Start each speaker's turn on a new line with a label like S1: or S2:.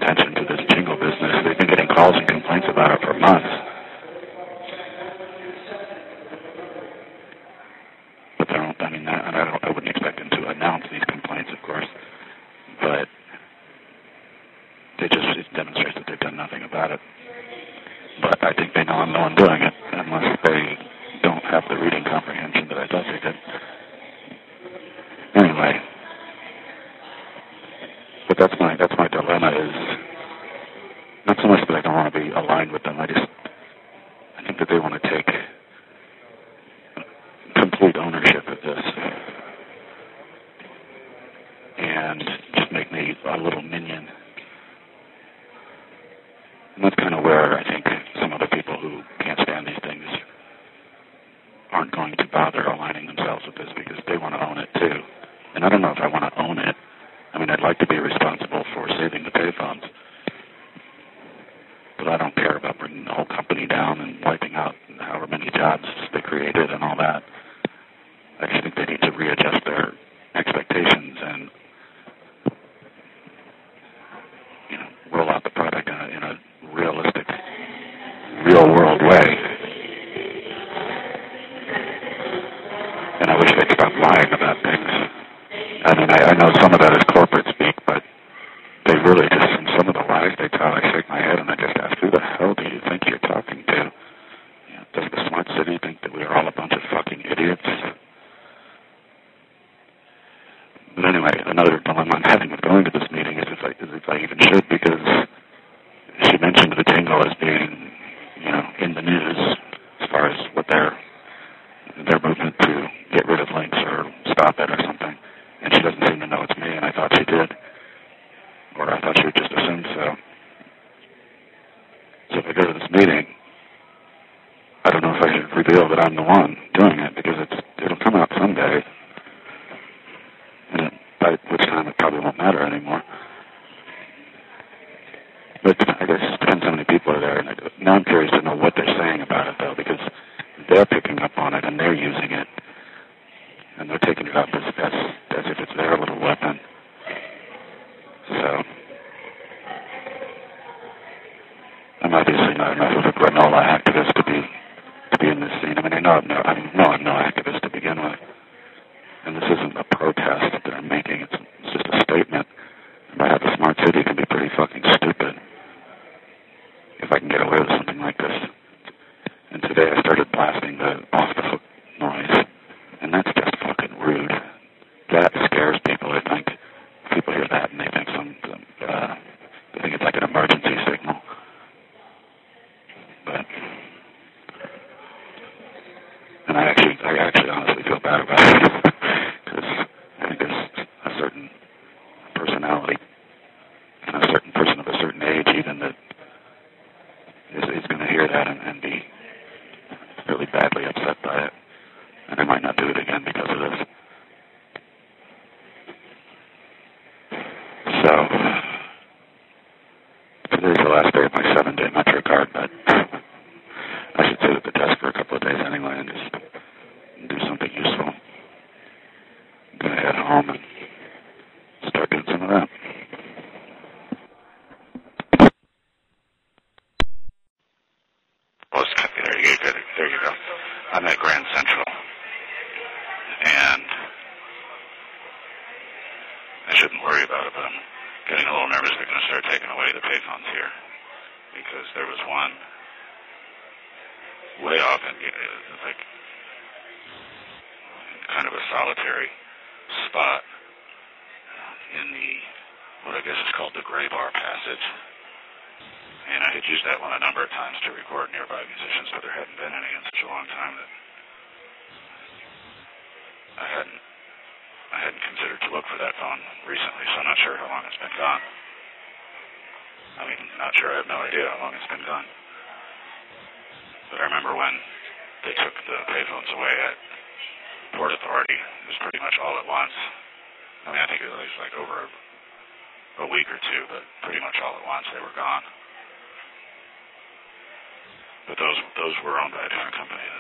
S1: attention to this jingle business. They've been getting calls and complaints about it for months. But they don't, I wouldn't expect them to announce these complaints, of course. But it demonstrates that they've done nothing about it. But I think they know I'm the one doing it, unless they don't have the reading comprehension that I thought they did. Anyway, but that's my dilemma is not so much that I don't want to be aligned with them. I think that they want to take complete ownership of this and just make me a little minion. And that's kind of where I think some other people who can't stand these things aren't going to bother aligning themselves with this because they want to own it too. And I don't know if I want to own it. I mean, I'd like to be responsible for saving the payphones, but I don't care about bringing the whole company down and wiping out however many jobs they created and all that. I just think they need to readjust their expectations and, roll out the product in a realistic, real-world way. And I wish they'd stop lying about things. I mean, I know some of that is corporate speak, but they really just, some of the lies they tell, I shake my head and I just ask, who the hell do you think you're talking to? Does the smart city think that we are all a bunch of fucking idiots? But anyway, another dilemma I'm having with going to this meeting is if I even should, because she mentioned the jingle as being, in the news as far as what their movement to get rid of links or stop it or something. And she doesn't seem to know it's me, and I thought she did. Or I thought she would just assume so. So if I go to this meeting, I don't know if I should reveal that I'm the one doing it, because it'll come out someday. And by which time it probably won't matter anymore. But I guess it depends how many people are there. And now I'm curious to know what they're saying about it, though, because they're picking up on it and they're using it. And they're taking it up as if it's their little weapon. So I'm obviously not enough of a granola activist to be in this scene. I mean, I know I'm no activist to begin with. And this isn't a protest that I'm making. It's just a statement about how the smart city can be pretty fucking stupid if I can get away with something like this. And today I started blasting the off-the-hook noise, and that's just fucking rude. That scares people, I think. People hear that and they think they think it's like an emergency signal. But and I actually honestly feel bad about it. Because I think there's a certain personality and a certain person of a certain age even that is going to hear that and be really badly upset by it. And I might not do it again because of this. So, today's the last day of my 7-day Metro card, but I should sit at the desk for a couple of days anyway and just do something useful. I'm going to head home and start doing some of that. Well, there you go. I'm at Grand Central. And I shouldn't worry about it, but I'm getting a little nervous they're going to start taking away the payphones here. Because there was one way off in like kind of a solitary spot in what I guess is called the Gray Bar Passage. And I had used that one a number of times to record nearby musicians, but there hadn't been any in such a long time that I hadn't considered to look for that phone recently, so I'm not sure how long it's been gone. I mean, not sure, I have no idea how long it's been gone. But I remember when they took the payphones away at Port Authority, it was pretty much all at once. I mean, I think it was like over a week or two, but pretty much all at once they were gone. But those were owned by a different company.